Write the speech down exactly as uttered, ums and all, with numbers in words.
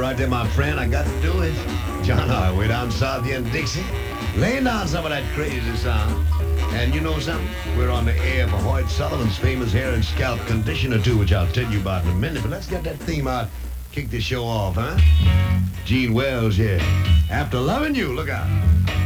right there, my friend. I got to do it. John Highway down south here in Dixie. Laying down some of that crazy sound. And you know something? We're on the air for Hoyt Sullivan's famous hair and scalp conditioner, too, which I'll tell you about in a minute. But let's get that theme out. Kick the show off, huh? Gene Wells, yeah. After loving you, look out.